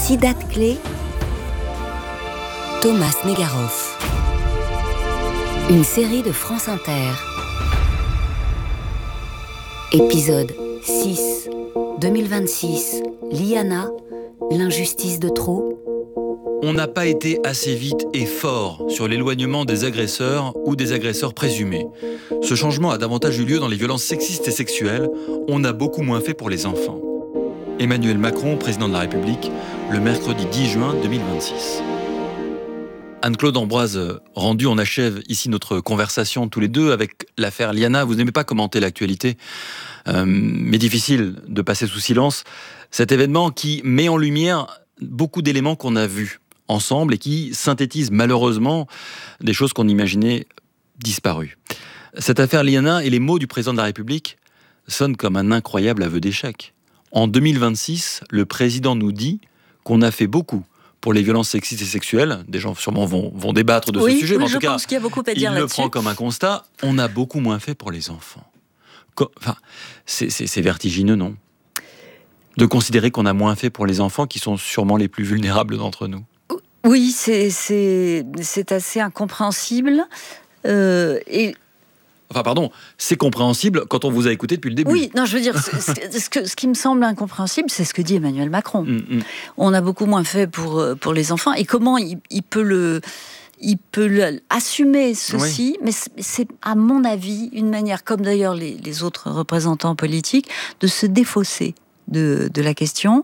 6 dates clés. Thomas Negaroff. Une série de France Inter. Épisode 6, 2026. Liana, l'injustice de trop. On n'a pas été assez vite et fort sur l'éloignement des agresseurs ou des agresseurs présumés. Ce changement a davantage eu lieu dans les violences sexistes et sexuelles. On a beaucoup moins fait pour les enfants. Emmanuel Macron, président de la République, le mercredi 10 juin 2026. Anne-Claude Ambroise Rendu, on achève ici notre conversation tous les deux avec l'affaire Liana. Vous n'aimez pas commenter l'actualité, mais difficile de passer sous silence cet événement qui met en lumière beaucoup d'éléments qu'on a vus ensemble et qui synthétise malheureusement des choses qu'on imaginait disparues. Cette affaire Liana et les mots du président de la République sonnent comme un incroyable aveu d'échec. En 2026, le président nous dit qu'on a fait beaucoup pour les violences sexistes et sexuelles. Des gens sûrement vont débattre de ce sujet, mais en tout cas, pense qu'il y a beaucoup à dire il là-dessus. le prend comme un constat. On a beaucoup moins fait pour les enfants. C'est vertigineux, non ? De considérer qu'on a moins fait pour les enfants qui sont sûrement les plus vulnérables d'entre nous. Oui, c'est assez incompréhensible. C'est compréhensible quand on vous a écouté depuis le début. Oui, non, je veux dire, ce qui me semble incompréhensible, c'est ce que dit Emmanuel Macron. On a beaucoup moins fait pour les enfants. Et comment il peut assumer ceci, oui. Mais c'est, à mon avis, une manière, comme d'ailleurs les autres représentants politiques, de se défausser de la question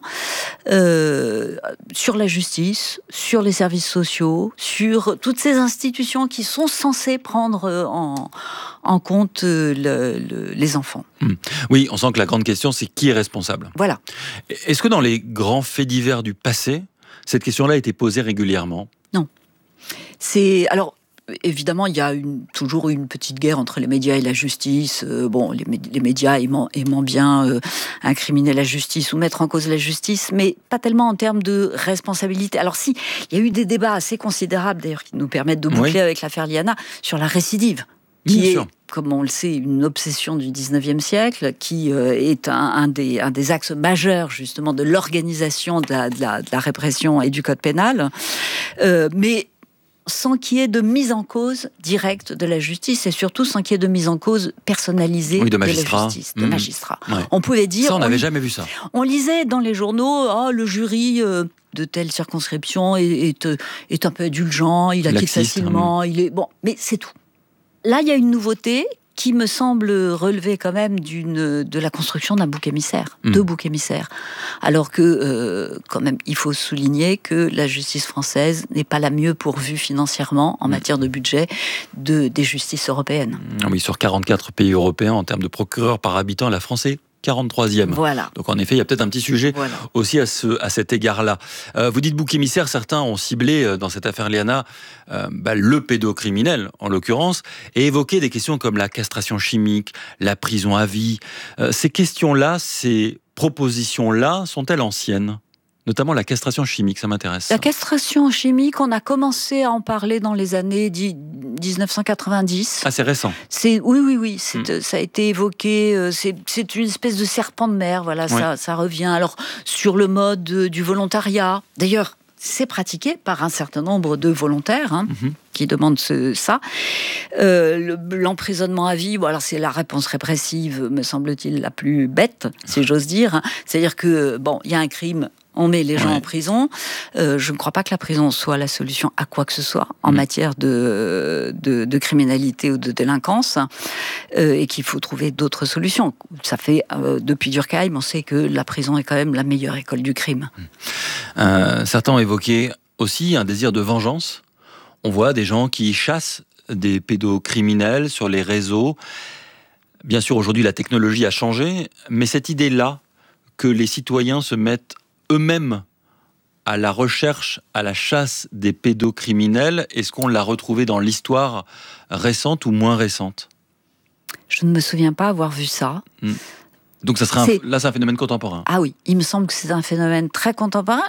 sur la justice, sur les services sociaux, sur toutes ces institutions qui sont censées prendre en compte les enfants. Oui, on sent que la grande question, c'est qui est responsable. Voilà. Est-ce que dans les grands faits divers du passé, cette question-là a été posée régulièrement ? Non. Alors, évidemment, il y a toujours une petite guerre entre les médias et la justice. Les médias aimant bien incriminer la justice ou mettre en cause la justice, mais pas tellement en termes de responsabilité. Alors si, il y a eu des débats assez considérables, d'ailleurs, qui nous permettent de boucler avec l'affaire Liana, sur la récidive, qui est, comme on le sait, une obsession du 19e siècle, qui est un des axes majeurs, justement, de l'organisation de la répression et du code pénal. Mais sans qu'il y ait de mise en cause directe de la justice et surtout sans qu'il y ait de mise en cause personnalisée de la justice, de magistrats. Ouais. On pouvait dire... Ça, on n'avait jamais vu ça. On lisait dans les journaux, le jury de telle circonscription est un peu indulgent, il acquitte facilement, il est... Bon, mais c'est tout. Là, il y a une nouveauté qui me semble relever quand même de la construction d'un bouc émissaire, de boucs émissaires. Alors que, quand même, il faut souligner que la justice française n'est pas la mieux pourvue financièrement en matière de budget des justices européennes. Oui, sur 44 pays européens, en termes de procureurs par habitant, la France est 43e. Voilà. Donc en effet, il y a peut-être un petit sujet aussi à cet égard-là. Vous dites bouc émissaire, certains ont ciblé dans cette affaire Liana le pédocriminel, en l'occurrence, et évoqué des questions comme la castration chimique, la prison à vie. Ces questions-là, ces propositions-là, sont-elles anciennes ? Notamment la castration chimique, ça m'intéresse. La castration chimique, on a commencé à en parler dans les années 1990. Ah, c'est récent. Oui. Ça a été évoqué. C'est une espèce de serpent de mer. Voilà, ça revient. Alors, sur le mode du volontariat. D'ailleurs, c'est pratiqué par un certain nombre de volontaires qui demandent ça. L'emprisonnement à vie, alors c'est la réponse répressive, me semble-t-il, la plus bête, si j'ose dire. C'est-à-dire que, il y a un crime, on met les gens en prison. Je ne crois pas que la prison soit la solution à quoi que ce soit en matière de criminalité ou de délinquance, et qu'il faut trouver d'autres solutions. Ça fait, depuis Durkheim, on sait que la prison est quand même la meilleure école du crime. Certains ont évoqué aussi un désir de vengeance. On voit des gens qui chassent des pédocriminels sur les réseaux. Bien sûr, aujourd'hui, la technologie a changé, mais cette idée-là, que les citoyens se mettent eux-mêmes à la recherche, à la chasse des pédocriminels, est-ce qu'on l'a retrouvé dans l'histoire récente ou moins récente ? Je ne me souviens pas avoir vu ça. Donc ça serait là, c'est un phénomène contemporain. Ah oui, il me semble que c'est un phénomène très contemporain.